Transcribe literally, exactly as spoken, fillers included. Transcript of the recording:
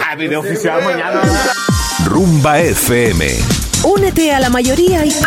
Video oficial mañana. Rumba F M. Únete a la mayoría y